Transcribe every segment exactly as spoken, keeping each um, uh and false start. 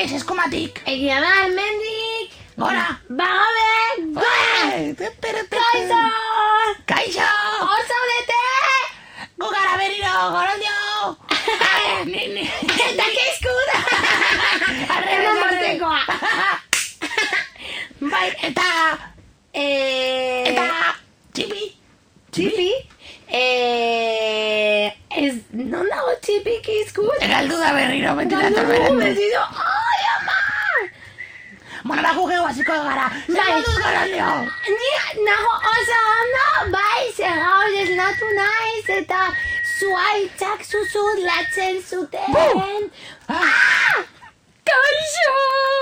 naiz eskumatik. Egia da, hemendik. Gora. Bagale, gora. Kaixo. Kaixo. Oso dete. Gugara berriro, gorondio. Ni, ni. Eta keizkuda. Arreba mortekoa. Bai, eta... Eh... Eta... Txipi. Txipi? Eh... Ez... Non dago txipi keizkut? Galdu da berriro, bentilator Galdu, berandu. bentido. Ai, ama! Bueno, baku geu hasiko gara. Zer moduz gorondio? Ni nago oso ondo, bai, zer gaur esnatu naiz, eta zuaitzak zuzurlatzen zuten. Ah! Kaixo!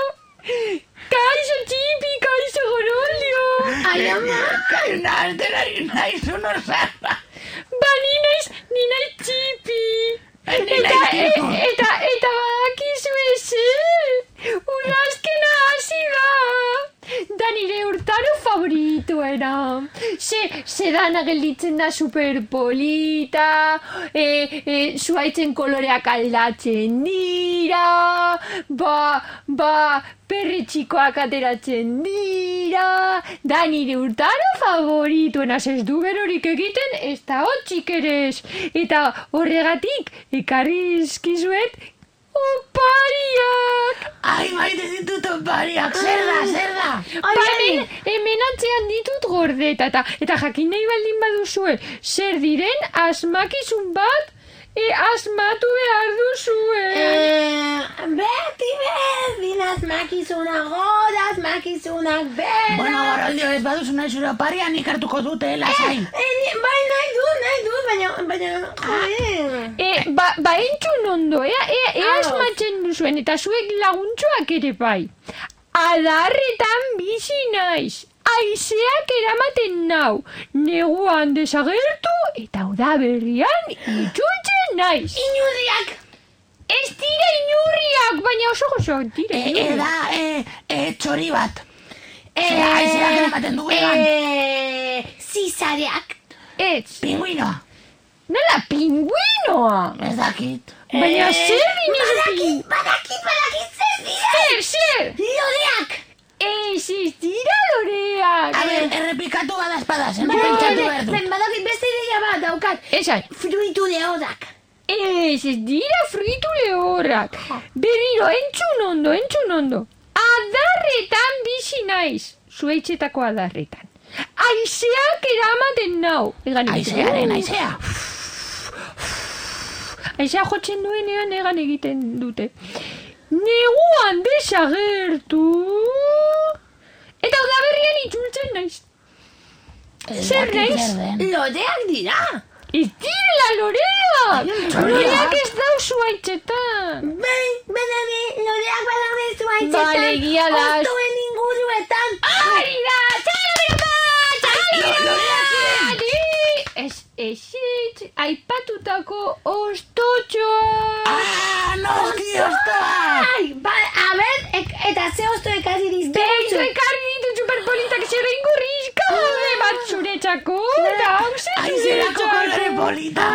Kaixo txipi, kaixo gorondio! Ai, ama! Kaina, arte nari naiz unor zarra. Ba, ni naiz, ni naiz txipi! Ni Eta, naiz e, txipi. eta, eta badakizu eze! Udazkena hasi da! Da nire urtaro favorituena. Se, se dana gelditzen da superpolita, e, e, zuaitzen koloreak aldatzen dira, ba, ba, perretxikoak ateratzen dira, da nire urtaro favorituena, ez du berorik egiten, ez da hotxik ere ez. Eta horregatik, ekarri izkizuet, opariak! Ai, maite ditut opariak, zer da, zer da? Hemen, hemen atzean ditut gordeta, eta, eta jakin nahi baldin baduzue, zer diren asmakizun bat, e, asmatu behar duzue. Eh, beti berdin asmakizuna gora, asmakizunak bera. Bueno, gorondio, ez baduzu nahi zure oparia, nik hartuko dute, lasai. Eh, ni- bai, nahi dut, nahi dut, baina, baina, joder. E, ba, ba entzun ondo, ea, ea, ea Ah. asmatzen duzuen, eta zuek laguntxoak ere bai. Adarretan bizi naiz, aizeak eramaten nau, neguan desagertu, eta udaberrian itxutzen naiz. Inurriak. Ez dira inurriak, baina oso gozoak dira. E, e, da, e, e, txori bat. Eh, Zera, aizeak eramaten duenean. Eh, zizareak. Ez, Pingüinoa. nala pingüinoa. Ez dakit. Baina Eh, zer dinez Badakit, badakit, badakit, zer dira. Zer, zer? Loreak. Ez, ez dira loreak. A ber, errepikatu bada espadaz, hemen Bai, pentsatu bai, behar bai, dut. badakit beste ideia bat daukat. Esan, Fruitu lehodak. ez, ez dira fritu lehorrak. Berriro, entzun ondo, entzun ondo. Adarretan bizi naiz, zuaitzetako adarretan. Aizeak eramaten nau. Egan egiten. Aizearen, aizea. Aizea jotzen duenean egan egiten dute. Neguan desagertu. Eta udaberrian itzultzen naiz. Ez Zer dakit naiz? zer den. Loreak dira. Ez direla loreak! loreak. Loreak ez dau zuaitzetan. Bai, badaki, loreak badaude zuaitzetan. Bale, egia da. Hostoen inguruetan. Hori da! Lo- loreak Ez, ez, ez, aipatutako ostotxo! Ah, noski ostoak! Ai, ba, a ber, ek, eta ze hosto ekarri Beitu dizte. ekarri ditu superpolitak zerra ingurrizka daude bat zuretzako, eta hauze Aizerako kolore polita.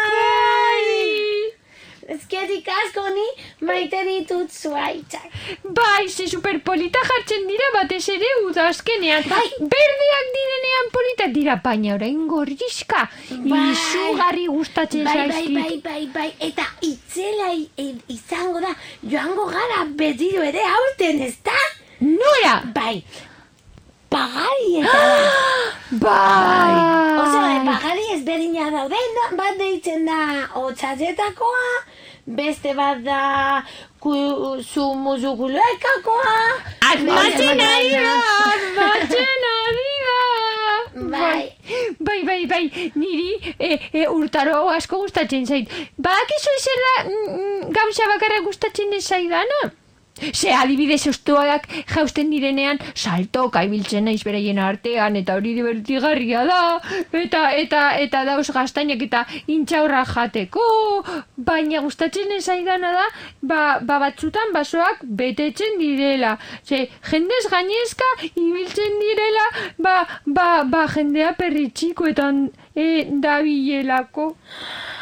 Ezkerik asko ni maite ditut zuaitzak. Bai, ze superpolita jartzen dira batez ere udazkenean. Bai. Berdeak direnean polita dira, baina orain gorrizka. Bai. Izugarri gustatzen Bai, bai, zaizkit. bai, bai, bai, eta itzela i- i- izango da, joango gara berriro ere aurten, ez da? Nora? Bai, pagari eta da. Bai. Oso, e, pagari ezberdina daude, no? Bat deitzen da hotxazetakoa, beste bat da ku- zu muzukuloekakoa. Asmatzen ari da, asmatzen ari da. Bai. Bai, bai, bai, niri e, e, urtaro asko gustatzen zait. Badakizu zer da mm, gauza bakarra gustatzen ez zaidana? Ze adibidez eustoak jausten direnean saltoka ibiltzen naiz beraien artean eta hori divertigarria da eta eta eta dauz gaztainak eta intxaurra jateko, baina gustatzen ez zaidana da ba, ba batzutan basoak betetzen direla, ze jendez gainezka ibiltzen direla ba, ba, ba jendea perritxikoetan e, dabilelako.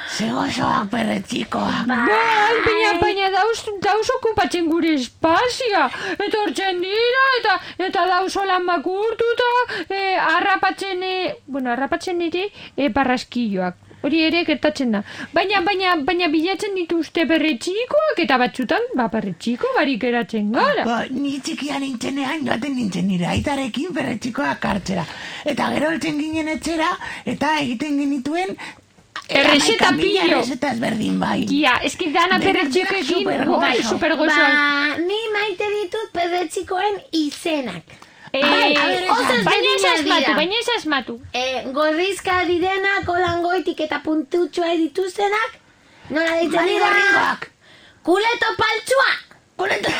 Zegozoak perretxikoak. Bai, baina, baina dauz, dauz okupatzen gure espazia. Etortzen dira, eta eta dauz holan makurtuta, e, arrapatzen, e, bueno, arrapatzen ere, e, barraskilloak. Hori ere gertatzen da. Baina, baina, baina bilatzen dituzte perretxikoak, eta batzutan, ba, perretxiko barik eratzen gara. Ba, ni txikia nintzenean joaten nintzen nire aitarekin perretxikoak hartzera. Eta gero heltzen ginen etxera, eta egiten genituen Errezeta pillo. Errezeta ezberdin, bai. Ia, eski dana perretxikoekin, bai, supergozo. Ba, ni maite ditut perretxikoen izenak. Eh, Bai, baina oso ez ezberdinak asmatu, dira. baina ez asmatu. Eh, gorrizka direnak, olangoitik eta puntutxoa dituztenak, nola ditzen Bai, dira? gorringoak. Kuleto paltsua! Kuleto.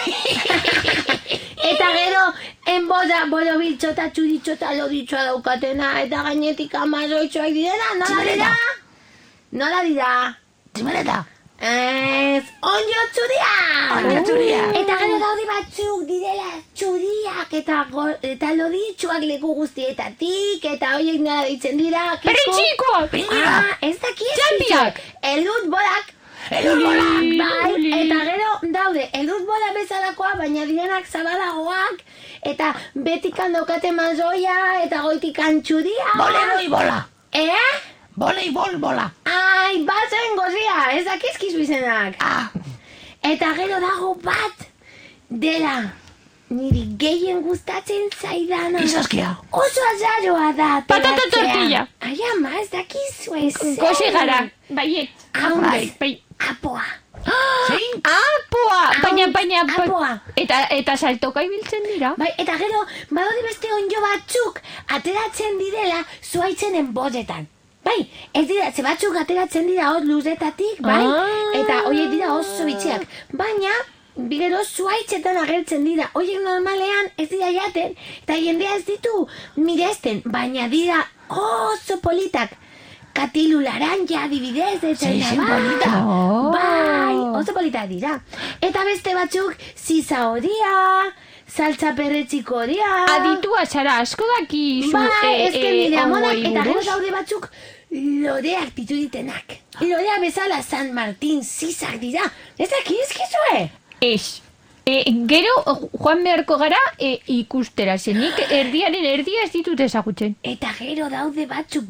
Eta gero, enboda, borobiltxo eta txuritxo eta loditxoa daukatena, eta gainetik amazoitxoak direna, nola dira? Nola dira? Tximeleta. Ez, onjo txuria! Onjo txuria. Eta gero daude batzuk direla txuriak eta, go- eta loditxoak leku guztietatik, eta horiek nola ditzen dira. kisko- Perretxikoak! Ah, ez daki Txampiak! Elut bolak. Elut bolak. Bai, Uli. eta gero daude, elut bola bezalakoa, baina direnak zabalagoak, eta betikan daukate mazoia, eta goitikan txuria. Boleroi bola. Eh? Voleibol bola. Ai, batzen gozia, ez dakizkizu izenak. Ah, Eta gero dago bat, dela, niri gehien gustatzen zaidana. izoskia. Oso azaroa da. Patata ateratzea. tortilla. Ai, ama, ez dakizu ezer. Gozi gara, baiet. Hau, Bai. Bai. apoa. Zein? Apoa! Baina, baina, ba- Apoa. eta, eta saltoka ibiltzen dira. Bai, eta gero, badaude beste onjo batzuk, ateratzen direla zuaitzen enbozetan. Bai, ez dira, ze batzuk ateratzen dira hor luzetatik, bai, Ah. eta horiek dira oso bitxiak. Baina, bigero zuaitzetan agertzen dira, horiek normalean ez dira jaten, eta jendea ez ditu miresten, baina dira oso politak. Katilu laranja, adibidez, eta Sei, bai, zen polita. Oh. bai, oso politak dira. Eta beste batzuk, ziza horia, saltza perretxiko horia. Aditua zara asko daki zu Bai, ez que nire amonak, ongoei eta gero buruz. daude batzuk loreak ditu ditenak. Lorea bezala San Martín zizak dira. Ez dakizkizue? Ez. E, gero, joan beharko gara e, ikustera zenik erdiaren erdia ez ditut ezagutzen. Eta gero daude batzuk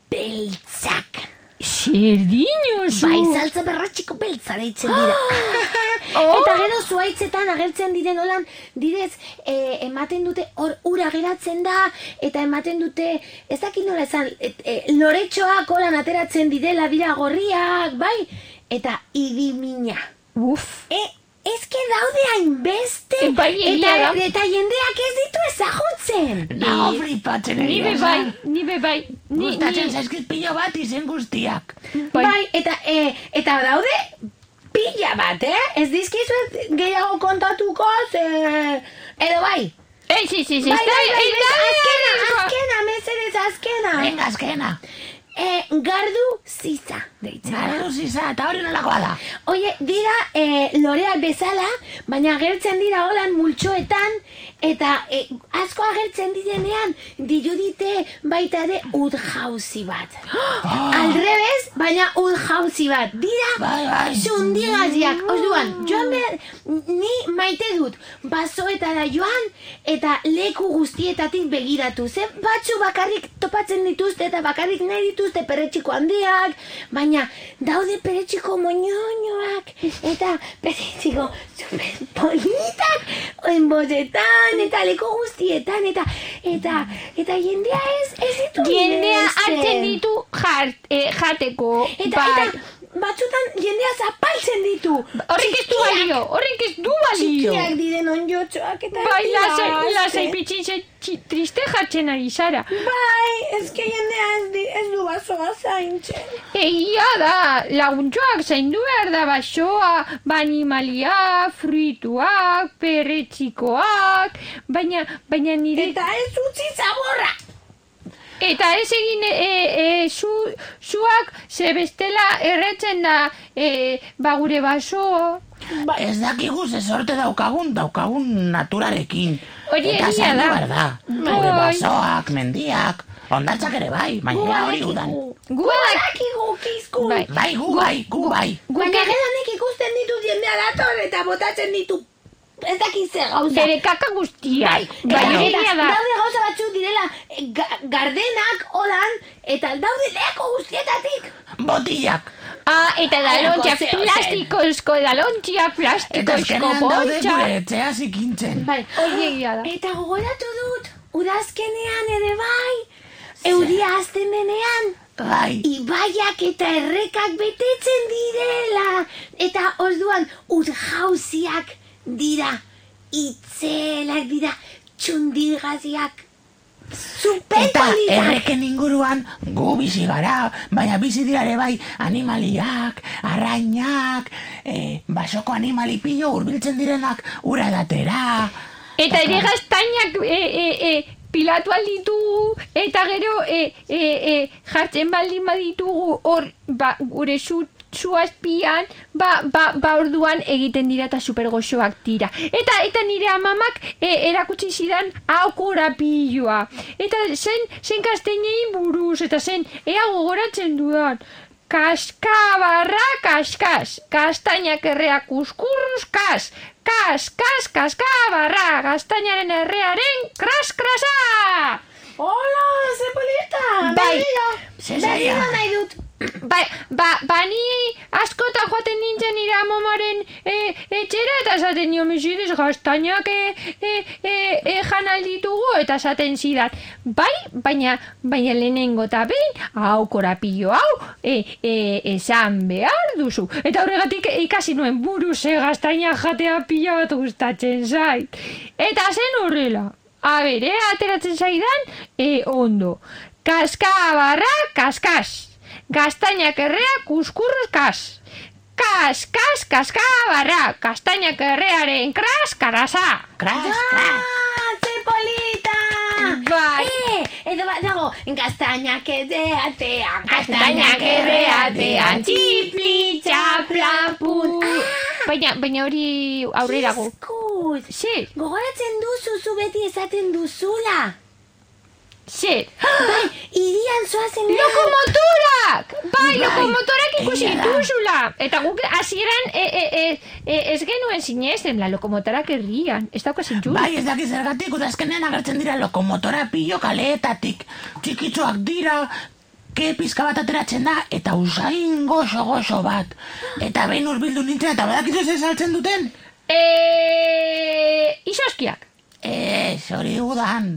beltzak. Zerdino zu. Bai, saltza berratxiko beltza deitzen dira. Oh. Eta gero zuaitzetan agertzen diren holan, direz, e, ematen dute hor ura geratzen da, eta ematen dute, ez dakit nola esan, et, e, loretxoak holan ateratzen direla dira gorriak, bai? Eta irimina. Uf. E, ezke daude hainbeste, E, bai, egia eta, da. eta jendeak ez ditu ezagutzen. Nago flipatzen Ni egia be esan. bai, ni be bai. Ni, Gustatzen ni, zaizkit pilo bat izen guztiak. bai. Bai, eta, e, eta daude pila bat, eh? Ez dizkizuet gehiago kontatuko, ze... Edo bai. Ez, ez, ez, ez. Bai, bai, bai, ez da- azkena, ez da- azkena, mesedez azkena. Venga, azkena. E, gardu ziza, deitzen. da. Gardu ziza, eta hori nolakoa da. Oie, dira e, lorea bezala, baina agertzen dira holan multxoetan, eta e, asko agertzen direnean, dirudite baita ere udjauzi bat. Aldrebez, baina udjauzi bat. Dira, Bai, bai. sundigaziak. Orduan, joan behar, ni maite dut, basoetara joan, eta leku guztietatik begiratu. Ze batzu bakarrik topatzen dituzte, eta bakarrik nahi dituzte perretxiko handiak, baina daude perretxiko moñoñoak, eta perretxiko super politak, enbozetan, eta leku guztietan, eta, eta, eta jendea ez, ez ditu Jendea miresten. hartzen ditu jart, eh, jateko. Eta, bai. eta batzutan jendea zapaltzen ditu. Horrek ez du balio, horrek ez du balio. Txikiak diren onjotxoak eta Bai, lasai, lasai. lasai pitxin ze triste jartzen ari zara. Bai, ez que jendea ez, di, ez du basoa zaintzen. Egia da, laguntxoak zaindu behar da basoa, animalia, fruituak, perretxikoak, baina, baina nire... Eta ez utzi zaborra. Eta ez egin e, e, zu, zuak ze bestela erretzen da e, ba gure baso. Bai. Ez dakigu ze sorte daukagun, daukagun naturarekin. Hori Eta egia zaindu da. behar da. Bai. Gure basoak, mendiak. Hondartzak ere bai, baina hori udan. Gu badakigu, kizku. Bai. Bai, gu bai, gu bai. Baina gero nik ikusten ditut jendea dator eta botatzen ditu ez dakit zer gauza. Bere kaka guztiak. Bai, Eta egia da. daude gauza batzuk direla ga- gardenak, holan, eta daude leku guztietatik. Botillak. Ah, eta dalontxak, Zer, zer. plastikozko dalontxak, Eta plastikozko azkenean daude boltxak. gure etxea zikintzen. Bai, Hori egia da. eta gogoratu dut, udazkenean ere bai, euria azten denean, Bai. ibaiak eta errekak betetzen direla. Eta orduan ur jauziak dira, itzelak dira, txundigaziak, Eta superpolitak. erreken inguruan gu bizi gara, baina bizi dira ere bai animaliak, arrainak, eh, basoko animali pilo hurbiltzen direnak ura edatera. Eta ere gaztainak e, e, e, pilatu alditugu, eta gero e, e, e, jartzen baldin baditugu hor ba, gure zu, zuazpian, ba, ba, ba orduan egiten dira eta supergoxoak dira. Eta eta nire amamak e, erakutsi zidan hau korapilloa. Eta zen, zen gazteinei buruz, eta zen ea gogoratzen dudan. Kaskabarra kaskas, gaztainak errea kuskurruz kas, kas, kas, kaskabarra, gaztainaren errearen kras, krasa! Hola, ze polita! Bai. Berriro, Ze zaila. berriro nahi dut. Ba, ba, ba ni askotan joaten nintzen nire amamaren e, etxera eta esaten nio mesedez gaztainak e, e, e, e, jan alditugu eta esaten zidan. Bai, baina, baina lehenengo eta behin, hau korapillo hau, e, e, esan behar duzu. Eta horregatik ikasi nuen buruz e, gaztainak jatea pila bat gustatzen zait. Eta zen horrela. A ber, e, ateratzen zaidan, e, ondo. Kaskabarra, kaskas. Gaztainak errea kuskurruz kas. Kas, kas, kaskabarra. Gaztainak errearen kras, karasa. Kras, kras. Ah, ze polita! Bai. Eh, edo bat dago, gaztainak erreatean, Gaztainak erreatean, txipli, txapla, pun. Baina, baina hori aurrerago. Eskuz, Zer, gogoratzen duzu zu beti esaten duzula. zer. Bai, irian zoazen Lokomotorak! Bai, lokomotorak ikusi egia da. dituzula. Eta guk hasieran e, e, e, e, ez genuen sinesten, la lokomotorak herrian. Ez dauka zentzuri. Bai, ez dakit zergatik, udazkenean agertzen dira lokomotora pilo kaleetatik. Txikitsuak dira, ke pizka bat ateratzen da, eta usain goxo-goxo bat. Eta behin urbildu nintzen, eta badakizu ze saltzen duten? E, izoskiak. Ez, hori udan.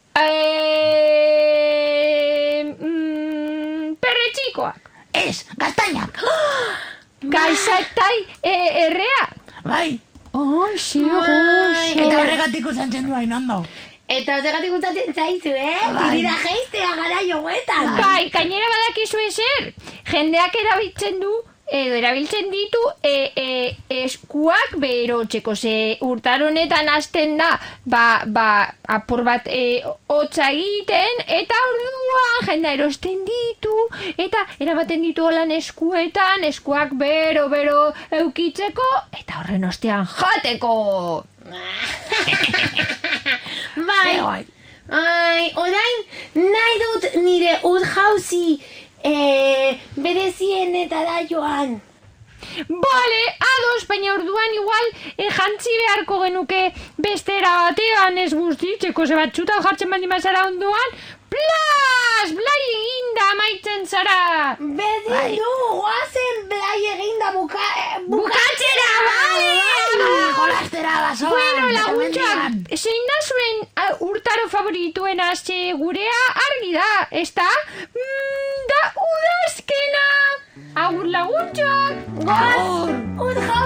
E, mm, perretxikoak. Ez, gaztainak. Gaizatai e, errea. Bai, Oh, zer eta horregatik usantzen du hain ondo. Eta horregatik gustatzen zaizu, eh? Bai. Tirira geiztea gara joguetan. Bai, gainera badakizue zer. Jendeak erabiltzen du, edo erabiltzen ditu e, e, eskuak berotzeko, ze urtaronetan hasten da, ba, ba, apur bat e, hotza egiten, eta orduan jendea erosten ditu, eta erabaten ditu holan eskuetan, eskuak bero-bero eukitzeko, eta horren ostean jateko. Bai, Bai. ai, orain nahi dut nire ur jauzi eh, berezienetara joan. Bale, ados, baina orduan igual e, jantzi beharko genuke bestera batean ez guztitzeko, ze batxutan jartzen baldin bazara ondoan, plas, blai eginda amaitzen zara. Berdin du, guazen blai eginda buka, eh, Bukatzera, bale! Jolastera basoan. Bueno, hemendikan. laguntxak, zein da zuen uh, urtaro favorituen azte gurea argi da, ez da? Mm, da udazkena! Agur laguntxak! Goaz, ur jauzi